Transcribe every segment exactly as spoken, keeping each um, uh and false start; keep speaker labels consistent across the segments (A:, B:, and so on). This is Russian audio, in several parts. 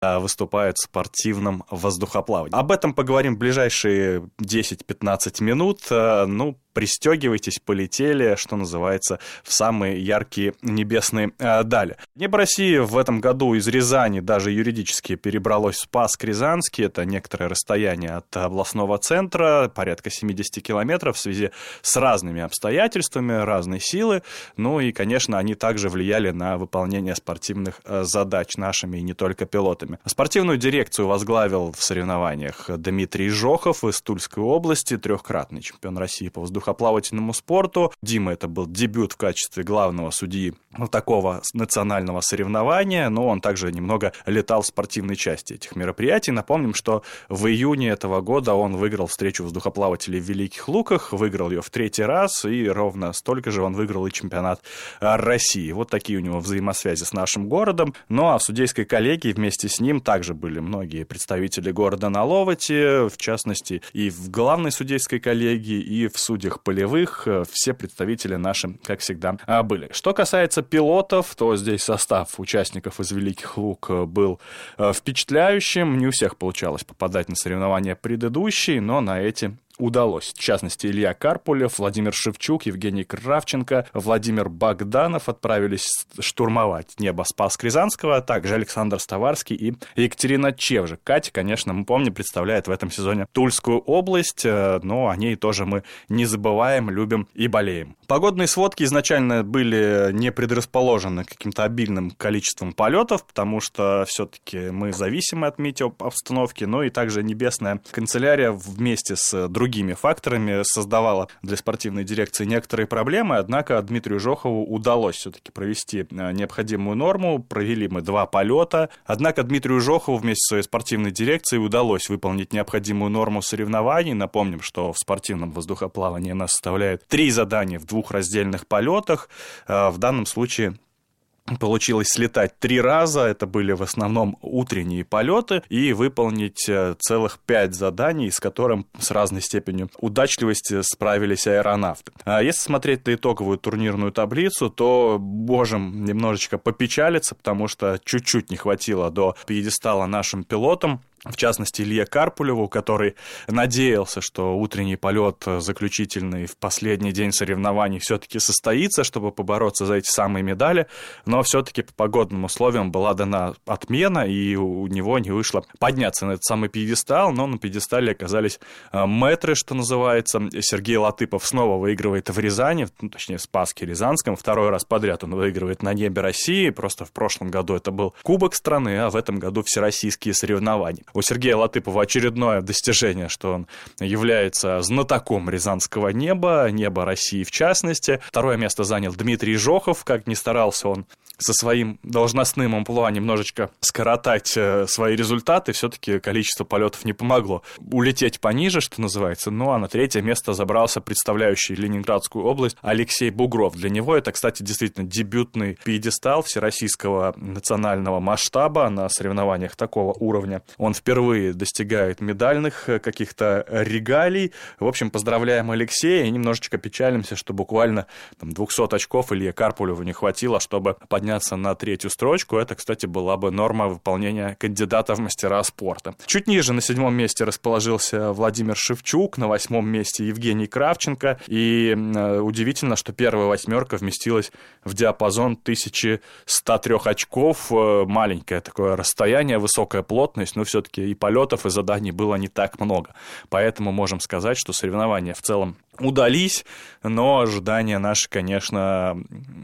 A: выступают в спортивном воздухоплавании. Об этом поговорим в ближайшие десять-пятнадцать минут. Ну, пристегивайтесь, полетели, что называется, в самые яркие небесные э, дали. Небо России в этом году из Рязани даже юридически перебралось в Спасск-Рязанский. Это некоторое расстояние от областного центра, порядка семьдесят километров, в связи с разными обстоятельствами, разной силы. Ну и, конечно, они также влияли на выполнение спортивных э, задач нашими и не только пилотами. Спортивную дирекцию возглавил в соревнованиях Дмитрий Жохов из Тульской области, трехкратный чемпион России по воздухоплаванию. воздухоплавательному спорту. Дима, это был дебют в качестве главного судьи такого национального соревнования, но он также немного летал в спортивной части этих мероприятий. Напомним, что в июне этого года он выиграл встречу воздухоплавателей в Великих Луках, выиграл ее в третий раз, и ровно столько же он выиграл и чемпионат России. Вот такие у него взаимосвязи с нашим городом. Ну а в судейской коллегии вместе с ним также были многие представители города на Ловоте, в частности, и в главной судейской коллегии, и в судьях полевых, все представители наши, как всегда, были. Что касается пилотов, то здесь состав участников из Великих Луг был впечатляющим. Не у всех получалось попадать на соревнования предыдущие, но на эти удалось. В частности, Илья Карпулев, Владимир Шевчук, Евгений Кравченко, Владимир Богданов отправились штурмовать небо Спасск-Рязанского, а также Александр Ставарский и Екатерина Чевжик. Катя, конечно, мы помним, представляет в этом сезоне Тульскую область, но о ней тоже мы не забываем, любим и болеем. Погодные сводки изначально были не предрасположены к каким-то обильным количеством полетов, потому что все-таки мы зависимы от метеообстановки, но и также Небесная канцелярия вместе с другими другими факторами создавала для спортивной дирекции некоторые проблемы, однако Дмитрию Жохову удалось все-таки провести необходимую норму, провели мы два полета, однако Дмитрию Жохову вместе с своей спортивной дирекцией удалось выполнить необходимую норму соревнований. Напомним, что в спортивном воздухоплавании нас составляет три задания в двух раздельных полетах, в данном случае получилось слетать три раза, это были в основном утренние полеты, и выполнить целых пять заданий, с которым с разной степенью удачливости справились аэронавты. А если смотреть на итоговую турнирную таблицу, то можем немножечко попечалиться, потому что чуть-чуть не хватило до пьедестала нашим пилотам. В частности, Илье Карпулеву, который надеялся, что утренний полет заключительный в последний день соревнований все-таки состоится, чтобы побороться за эти самые медали, но все-таки по погодным условиям была дана отмена, и у него не вышло подняться на этот самый пьедестал, но на пьедестале оказались мэтры, что называется. Сергей Латыпов снова выигрывает в Рязани, ну, точнее в Спасске-Рязанском, второй раз подряд он выигрывает на небе России, просто в прошлом году это был Кубок страны, а в этом году всероссийские соревнования. У Сергея Латыпова очередное достижение, что он является знатоком рязанского неба, неба России в частности. Второе место занял Дмитрий Жохов. Как ни старался он со своим должностным амплуа немножечко скоротать свои результаты, все-таки количество полетов не помогло улететь пониже, что называется. Ну а на третье место забрался представляющий Ленинградскую область Алексей Бугров. Для него это, кстати, действительно дебютный пьедестал всероссийского национального масштаба на соревнованиях такого уровня. Он впервые достигает медальных каких-то регалий. В общем, поздравляем Алексея и немножечко печалимся, что буквально там, двести очков Илье Карпулеву не хватило, чтобы подняться на третью строчку. Это, кстати, была бы норма выполнения кандидата в мастера спорта. Чуть ниже на седьмом месте расположился Владимир Шевчук, на восьмом месте Евгений Кравченко. И э, удивительно, что первая восьмерка вместилась в диапазон тысяча сто три очков. Э, маленькое такое расстояние, высокая плотность, но все-таки и полетов, и заданий было не так много. Поэтому можем сказать, что соревнования в целом удались, но ожидания наши, конечно,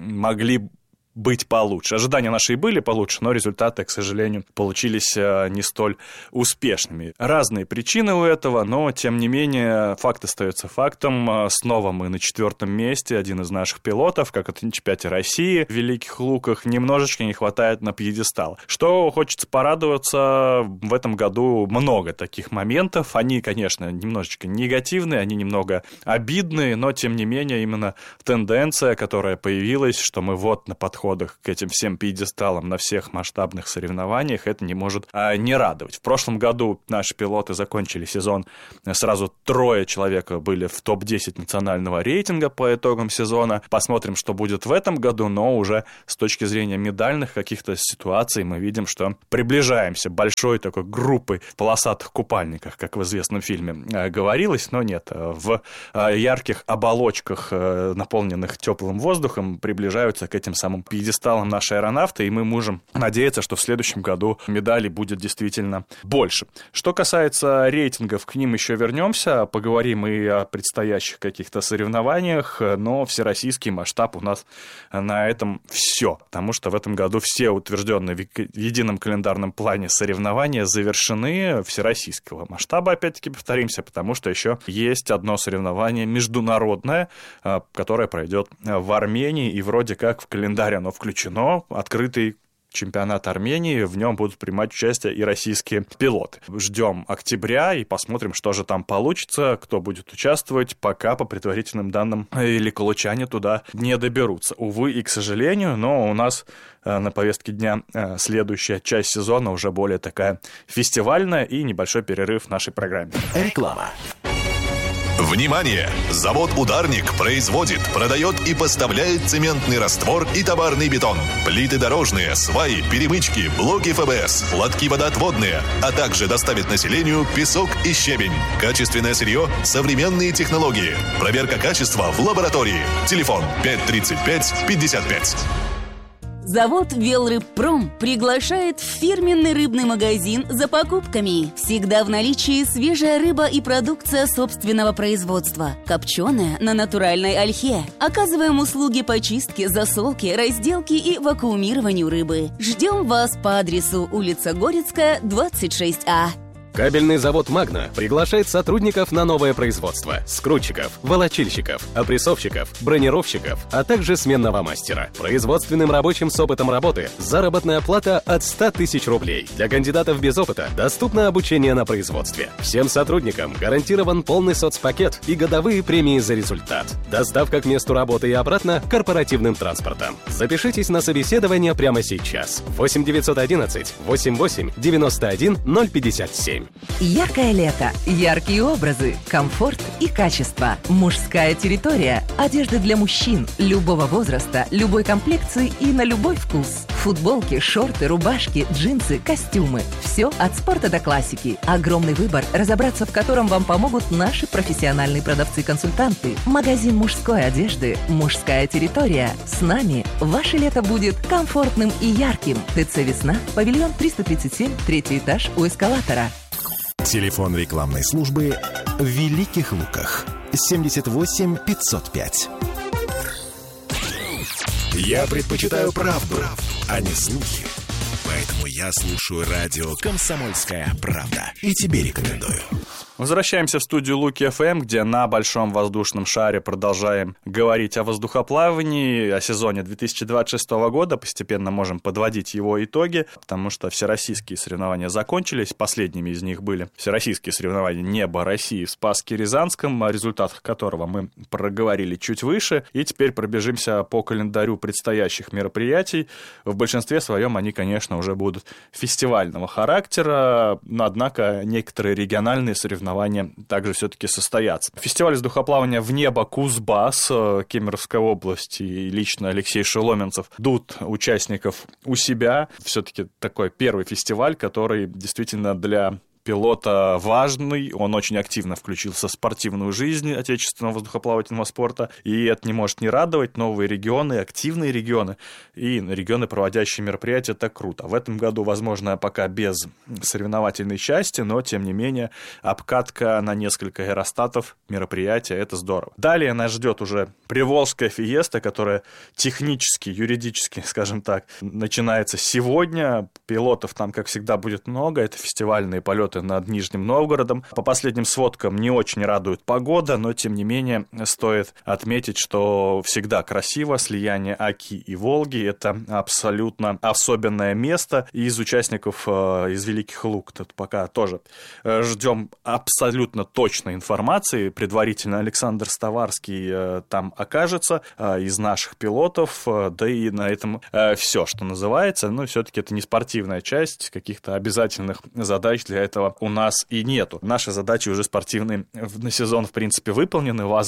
A: могли быть получше. Ожидания наши и были получше, но результаты, к сожалению, получились не столь успешными. Разные причины у этого, но, тем не менее, факт остается фактом. Снова мы на четвертом месте. Один из наших пилотов, как это на чемпионате России в Великих Луках, немножечко не хватает на пьедестал. Что хочется порадоваться, в этом году много таких моментов. Они, конечно, немножечко негативные, они немного обидные, но, тем не менее, именно тенденция, которая появилась, что мы вот на подходе подходах к этим всем пьедесталам на всех масштабных соревнованиях, это не может а, не радовать. В прошлом году наши пилоты закончили сезон, сразу трое человек были в топ десять национального рейтинга по итогам сезона. Посмотрим, что будет в этом году, но уже с точки зрения медальных каких-то ситуаций мы видим, что приближаемся большой такой группой в полосатых купальниках, как в известном фильме говорилось, но нет, в ярких оболочках, наполненных теплым воздухом, приближаются к этим самым пьедесталам наши аэронавты, и мы можем надеяться, что в следующем году медалей будет действительно больше. Что касается рейтингов, к ним еще вернемся, поговорим и о предстоящих каких-то соревнованиях, но всероссийский масштаб у нас на этом все, потому что в этом году все утвержденные в едином календарном плане соревнования завершены всероссийского масштаба, опять-таки повторимся, потому что еще есть одно соревнование международное, которое пройдет в Армении, и вроде как в календарь оно включено, открытый чемпионат Армении, в нем будут принимать участие и российские пилоты. Ждем октября и посмотрим, что же там получится, кто будет участвовать, пока по предварительным данным или калучане туда не доберутся. Увы и к сожалению, но у нас на повестке дня следующая часть сезона уже более такая фестивальная и небольшой перерыв в нашей программе.
B: Реклама.
C: Внимание! Завод «Ударник» производит, продает и поставляет цементный раствор и товарный бетон, плиты дорожные, сваи, перемычки, блоки эф бэ эс, лотки водоотводные, а также доставит населению песок и щебень. Качественное сырье, современные технологии. Проверка качества в лаборатории. Телефон пять тридцать пять пятьдесят пять.
D: Завод «Велрыбпром» приглашает в фирменный рыбный магазин за покупками. Всегда в наличии свежая рыба и продукция собственного производства. Копченая на натуральной ольхе. Оказываем услуги по чистке, засолке, разделке и вакуумированию рыбы. Ждем вас по адресу улица Горецкая, двадцать шесть А.
B: Кабельный завод «Магна» приглашает сотрудников на новое производство: скрутчиков, волочильщиков, опрессовщиков, бронировщиков, а также сменного мастера. Производственным рабочим с опытом работы заработная плата от ста тысяч рублей. Для кандидатов без опыта доступно обучение на производстве. Всем сотрудникам гарантирован полный соцпакет и годовые премии за результат. Доставка к месту работы и обратно корпоративным транспортом. Запишитесь на собеседование прямо сейчас. восемь девятьсот одиннадцать восемьдесят восемь девяносто один ноль пятьдесят семь.
E: Яркое лето, яркие образы, комфорт и качество. Мужская территория. Одежда для мужчин любого возраста, любой комплекции и на любой вкус. Футболки, шорты, рубашки, джинсы, костюмы. Все от спорта до классики. Огромный выбор, разобраться в котором вам помогут наши профессиональные продавцы-консультанты. Магазин мужской одежды «Мужская территория». С нами ваше лето будет комфортным и ярким. ТЦ «Весна», павильон триста тридцать семь, третий этаж у эскалатора.
F: Телефон рекламной службы в Великих Луках. семьдесят восемь пятьсот пять. Я предпочитаю правду, правду, а не слухи. Поэтому я слушаю радио «Комсомольская правда». И тебе рекомендую.
A: Возвращаемся в студию Луки эф эм, где на большом воздушном шаре продолжаем говорить о воздухоплавании, о сезоне две тысячи двадцать шестого года. Постепенно можем подводить его итоги, потому что всероссийские соревнования закончились. Последними из них были всероссийские соревнования «Небо России» в Спасске-Рязанском, о результатах которого мы проговорили чуть выше. И теперь пробежимся по календарю предстоящих мероприятий. В большинстве своем они, конечно, уже будут фестивального характера, но, однако, некоторые региональные соревнования также все-таки состоятся. Фестиваль воздухоплавания «В небо Кузбасс» Кемеровской области и лично Алексей Шеломенцев ждут участников у себя. Все-таки такой первый фестиваль, который действительно для пилота важный, он очень активно включился в спортивную жизнь отечественного воздухоплавательного спорта, и это не может не радовать. Новые регионы, активные регионы и регионы, проводящие мероприятия, это круто. В этом году, возможно, пока без соревновательной части, но, тем не менее, обкатка на несколько аэростатов мероприятия, это здорово. Далее нас ждет уже Приволжская фиеста, которая технически, юридически, скажем так, начинается сегодня. Пилотов там, как всегда, будет много. Это фестивальные полеты высоты над Нижним Новгородом. По последним сводкам не очень радует погода, но тем не менее стоит отметить, что всегда красиво. Слияние Оки и Волги — это абсолютно особенное место. И из участников из Великих Луг тут пока тоже ждем абсолютно точной информации. Предварительно Александр Ставарский там окажется из наших пилотов. Да и на этом все, что называется. Но все-таки это не спортивная часть. Каких-то обязательных задач для этого у нас и нету. Наши задачи уже спортивные на сезон, в принципе, выполнены. ВАЗ